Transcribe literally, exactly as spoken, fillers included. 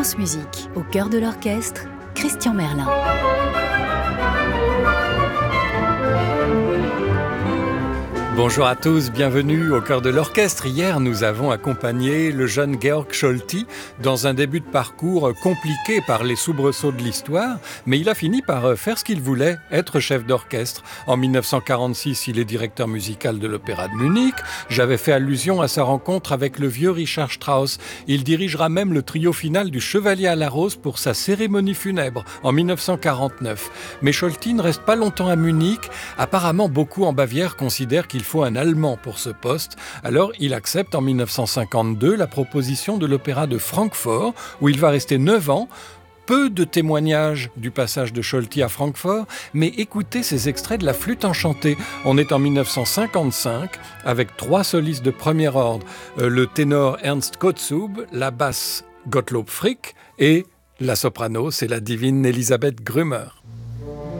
France Musique, au cœur de l'orchestre, Christian Merlin. Bonjour à tous, bienvenue au cœur de l'orchestre. Hier, nous avons accompagné le jeune Georg Scholti dans un début de parcours compliqué par les soubresauts de l'histoire, mais il a fini par faire ce qu'il voulait, être chef d'orchestre. En dix-neuf cent quarante-six, il est directeur musical de l'Opéra de Munich. J'avais fait allusion à sa rencontre avec le vieux Richard Strauss. Il dirigera même le trio final du Chevalier à la Rose pour sa cérémonie funèbre en dix-neuf cent quarante-neuf. Mais Scholti ne reste pas longtemps à Munich. Apparemment, beaucoup en Bavière considèrent qu'il Il faut un Allemand pour ce poste. Alors, il accepte en dix-neuf cent cinquante-deux la proposition de l'Opéra de Francfort, où il va rester neuf ans. Peu de témoignages du passage de Scholti à Francfort, mais écoutez ces extraits de la Flûte enchantée. On est en dix-neuf cent cinquante-cinq, avec trois solistes de premier ordre. Euh, le ténor Ernst Kotzub, la basse Gottlob Frick et la soprano, c'est la divine Elisabeth Grümer.